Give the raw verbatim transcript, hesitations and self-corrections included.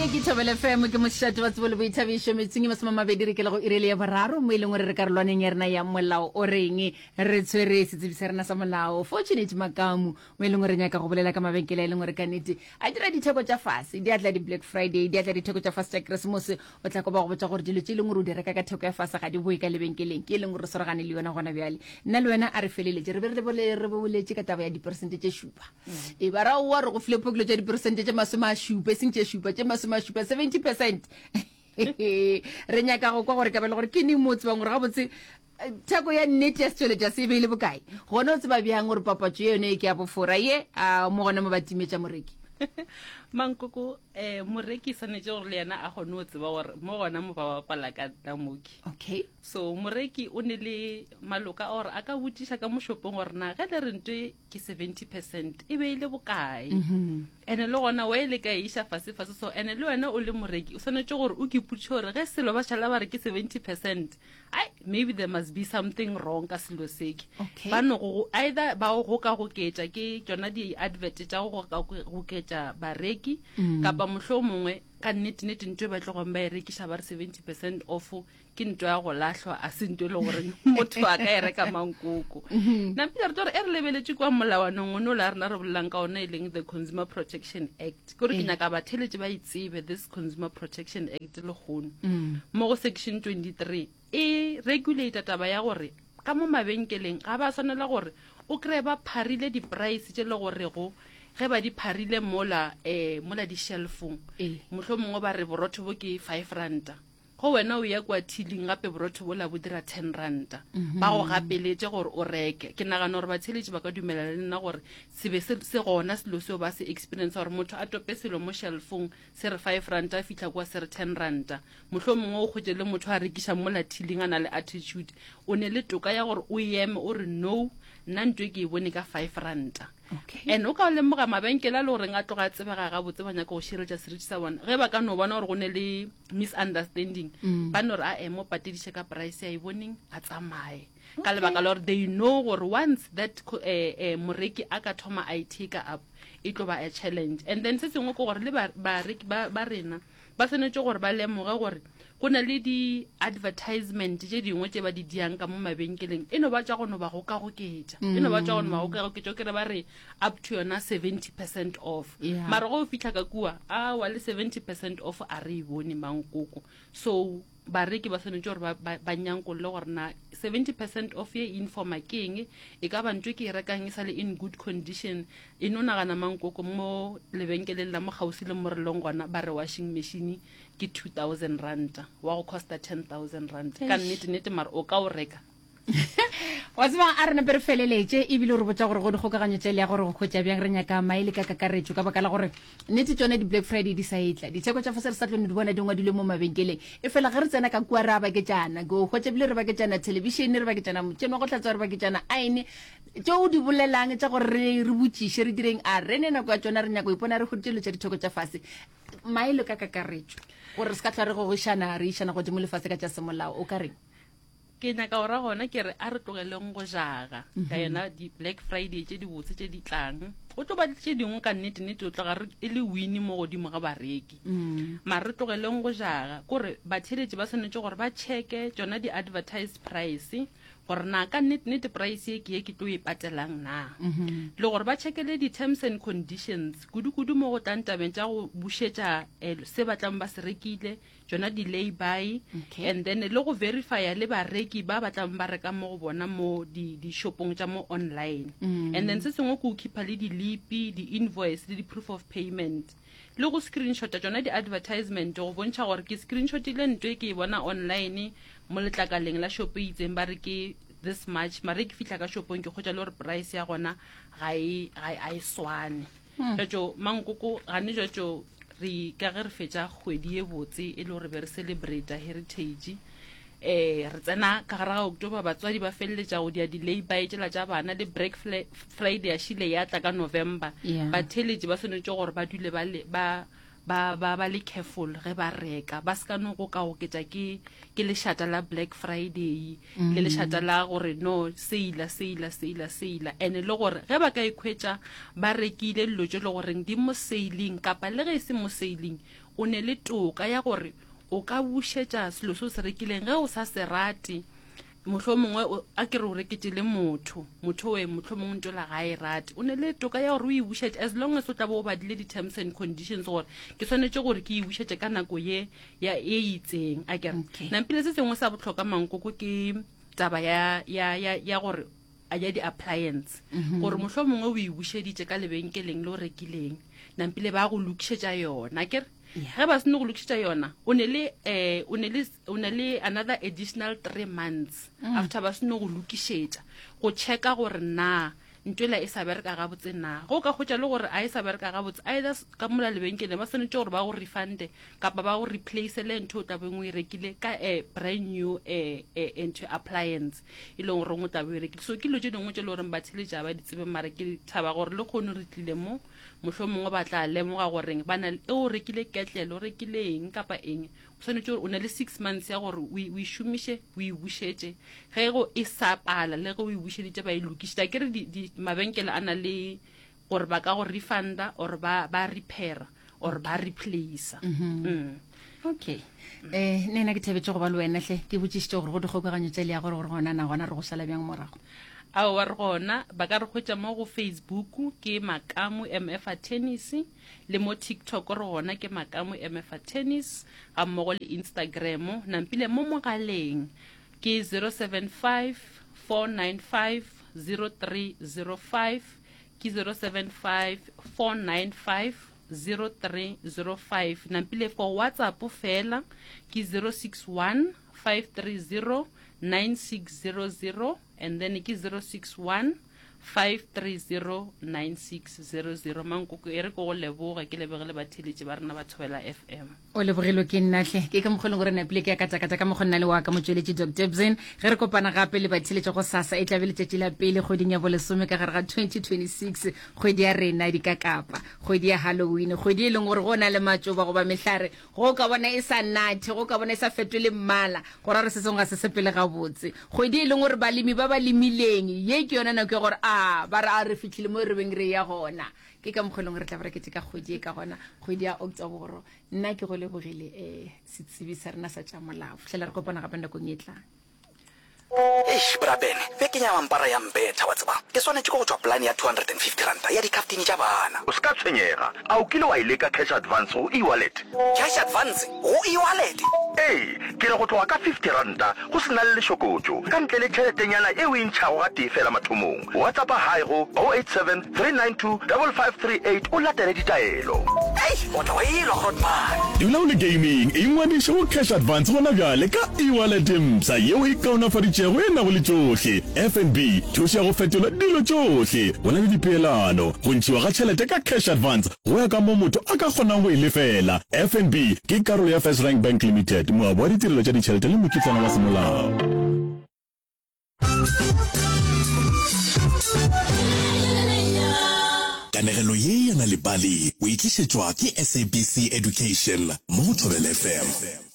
ke Thobela F M ke moshati wa tsebole boithabišo metsing e masoma mabedi re ke le go irele ya boraro mo ileng re re karolwaneng ya rena ya molao o reng re tshwere setsebisa rena sa molao Fortunate Makamu mo ileng re nyaka go bolela ka mabenkele ile ngore ka nete a dira ditheko tša fase di atla di Black Friday di atla ditheko tša fase tša Christmas o tla go ba go botsa gore dilo tše ile ngore o di reka ka theko ya fase ga di boe ka lebenkeleng ke ile ngore re soragane le yona gona bjale nna le wena a re feleletse re be re bole re boletse ka taba ya di percent tše shupa e bara o wa re go file pokelo tša di percent tše masoma a shupa seng tše shupa tše masoma a shupa seventy percent re nyaka go kwa gore ka bele gore ke ne motse ba ngore ga botse theko ya nnete ya setšweletša se beile bokae gona o tseba bjang gore papatso yone e ke ya bofora ye a mo gona mo batimetša moreki mankoko eh moreki sanetse gore le yena a gone o tseba gore mo gona mo ba bapala ka tamoki. Okay, so moreki o ne le maloka gore a ka botiša ka moshopong gore na ga le re ntwe ke seventy percent e be ile bokae ene le gona wa ile ka isha fase fase so ene le wena o le moreki o sanetse gore o ke putše gore ge selo ba šala ba re ke seventy percent ai maybe there must be something wrong ka selo seke ba no go either ba go ka go ketša ke tsona di advert tša go ka go ketša bareki kapa mohlo mongwe ka nnete nnete ntwe ba tlogong ba e rekiša ba re seventy percent off ke ntwe ya go lahlwa a se ntwe le gore motho a ka e reka mankoko nampile re tore e re lebeletše kwa molawanong o ne o la rena re bolelang ka ona e leng the Consumer Protection Act kore ke nyaka batheletše ba itsebe this Consumer Protection Act le kgono mo go section twenty-three e regulator taba ya gore ka mo mabenkeleng ga ba tshwanela gore o kry ba pharile di-price tše le gore go ge ba di pharile mola eh mola di shelfong mohlo mongwe ba re borotho bo ke five ranta go wena o ya kwa thiling gape borotho bo la bo dira ten ranta ba go gapeletse gore o reke ke nagana gore batsheletši ba ka dumela le nna gore sebe se gona selo seo ba se experience gore motho a tope selo mo shelfong se re five ranta a fitlha kwa se re ten ranta mohlo mongwe o kgotse le motho a rekiša mola thiling a na le attitude o ne le toka ya gore o eme o re no nna ntwe ke e bone ka five ranta. Okay. And o ka le moga mabenkela le gore nga tloga tsebega ga botse banya go širetša seriti sa bona ge ba ka no bona gore go ne le misunderstanding ba no re a emo patediše ka price ya e boneng a tsamaye ka lebaka la gore they know gore once that eh, eh, moreki a ka thoma a take up e tlo ba a challenge and then se sengwe ko gore le bareki ba rena ba tshwanetse gore ba lemoge gore go na le di-advertisement tše dingwe tše ba di diang ka mo mabenkeleng e no ba tša gono ba go ka go ketša e no ba tša gono ba go ka go ketša o kere ba re up to yona seventy percent off mara go o fitlha ka kua a wa le seventy percent off a re e bone mankoko so bareki ba tshwanetse gore ba nyankolle gore na seventy percent off ye informa ke eng e ka ba ntwe ke e rekang e sa le in good condition e no nagana mankoko mo lebenkeleng la mo gausi le mo re leng gona ba re washing machine ke two thousand ranta wa go costa ten thousand rand ka nnete nnete mara o ka o reka wa tseba a rena pere feleletse e bile re botsa gore go di kgokaganyo tse le ya gore go khotsa bjang re nyaka maile ka kakaretso ka baka la gore nnete tsone di Black Friday di sa itla ditheko tša fase re sa tlone di bona di ngwadilwe mo mabenkeleng e fela ge re tsena ka kua ra ba ke tšana go khotsa bile re ba ke tšana television re ba ke tšana motšhene go tlatsa re ba ke tšana aine tšeo di bolelang tša gore re re botšiše re direng a re ne nako ya tsona re nyaka ipona re goditše tša ditheko tša fase maile ka kakaretso gore re se ka tlwa re go gošana re išana go dimo lefase ka tša semolao o ka reng ke nyaka ora gona ke re a re tlogeleng go jaga ka yena di Black Friday tše di botse tše di tlang go tlo ba tše dingwe ka nnete nnete o tloga e le wini mo godimo ga bareki mara re tlogeleng go jaga kore batheletši ba tshwanetse gore ba checke tsona di-advertise price gore na ka nnete nnete price ye ke ye ke tlo e patelang na le gore ba checkele di-terms and conditions kudu-kudu mo go tlang tabeng tša go bušetša se batlang ba se rekile tsona di-lay-by and then le go verifya le bareki ba batlang ba reka mo go bona mo di-shopong tša mo online and then se sengwe ko o keepa le di-lipi di-invoice le di-proof of payment le go screenshota tsona di-advertisement go bontšha gore ke screenshotile ntwe ke e bona online mo letlakaleng la shopo e itseng ba re ke this much mare ke fihla ka shopong ke khotša le gore price ya gona ga e ga e swane tšo mankoko gane tšo re ka ge re fetša kgwedi e botse e le gore be re celebrate heritage eh re tsena ka gara ga October batswadi ba felletša go dia di-lay-by tšela tša bana le Black Friday ya šile ya tla ka November batheletši ba tshwanetse gore ba dule ba ba ba ba le careful ge ba reka ba ska no go ka oketsa ke ke le shata la Black Friday le le shata la gore no seila seila seila seila ene le gore ge ba ka ikhwetsa ba rekile lotso le gore di mo sailing kapa le ge se mo sailing o ne le toka ya gore o ka bushetsa selo se se rekileng ge o sa se rate mohlomongwe a ke re o reketile motho motho we mohlomongwe ntse la ga e rate o ne le toka ya gore o e bushetsa as long as o tla bo ba dile di terms and conditions gore ke tshwanetse gore ke e bushetsa ka nako ye ya e itseng a ke re na mpile se sengwe sa botlhoka mankoko ke taba ya ya ya ya gore a ya di appliance gore mohlomongwe o e busheditse ka lebenkeleng le o rekileng na mpile ba go lokishetsa yona ke re ge ba se no go lokishetsa yona o ne le eh o ne le o ne le another additional three months after ba se no go lokishetsa go checka gore na ntwela e sa bereka ga botse na go ka khotsa le gore a e sa bereka ga botse either ka mola lebenkele ba sene gore ba go refund kapa ba go replace le ntho tla bengwe rekile ka a brand new eh into appliance ile go rongwe tla be rekile so ke lo je dingwe tse le gore ba tshile ja ba ditsebe mara ke thaba gore le khone re tlile mo mohlomongwe ba tla lemoga gore bana e o rekile ketlelo o rekile eng kapa eng o tshwanetse gore o na le six months ya gore o e shumishe o e bushetse ge go e sa pala le go e busheditse ba e lokisitse ke re di mabenkele ana le gore ba ka go refunda or ba ba repair or ba replace okay eh nena ke thebetse go ba le wena hle ke botsitse gore go dikgokaganyo tse le ya gore gore gona na gona re go sala bjang morago a wa re gona ba ka re khotsa mo go Facebook ke Makamu M F Tennis le mo TikTok re gona ke Makamu M F Tennis ga mo go le Instagram na mpile mo mogaleng ke zero seven five four nine five zero three zero five ke zero seven five four nine five zero three zero five na mpile for WhatsApp fela ke zero six one five three zero nine six zero zero and then ke zero six one five three zero nine six zero zero mankoko e re go leboga ke lebegele ba theletse ba rena ba tshwela F M o lebogelo ke nnahle ke ka mogolong gore na plek ya ka tsaka ka mo gonna le wa ka motsweletsi Doctor Bzen ge re kopana gape le ba theletse go sasa e tlabe le tšetši la pele goding ya bolesome ka gare ga twenty twenty-six kgwedi ya rena di ka kapa kgwedi ya Halloween kgwedi e leng gore go na le matšoba go ba mehlare go ka bona e sa nathe go ka bona e sa fetole mmala go ra re se songa se sepele ga botse kgwedi e leng gore balemi ba ba lemileng ye ke yona na ke gore a ba ra re fitlhile mo re beng re ya gona ke ka mogolong re tla ba re ke ka kgwedi e ka gona kgwedi ya October nna ke go lebogile eh setsibi sa rena sa tša molao fihlela re kopana gape ndakong e tlang eish brabene be ke nya mampara ya mbetha wa tseba ke swanetse go tswa plan ya two hundred fifty rand ya di captain tša bana o ska tshwenyega a o kile wa ile ka cash advance o e-wallet cash advance o e-wallet ee ke re go tloga ka fifty randa go sena le lešokotšo ka ntle le tšheletenyana e o e ntšhago ga tee fela mathomong whatsapp hi go zero eight seven three nine two five five three eight o latele ditaelo ei o tla wa ilo grotman dula o le gaming e ngwadiše go cash advance gona bjale ka e-wallet mpsa yeo e kaonafaditšego e nago le tšohle F N B thuša go fetola dilo tšohle go na le dipeelano go ntšhiwa ga tšhelete ka cash advance go ya ka mo motho a ka kgonang go e lefela F N B ke karolo ya First Rank Bank Limited moabo wa ditirelo tša ditšhelete le mokitlana wa semolao kanegelo ye yana le bali o itlišetšwa ke S A B C Education mo Thobela F M.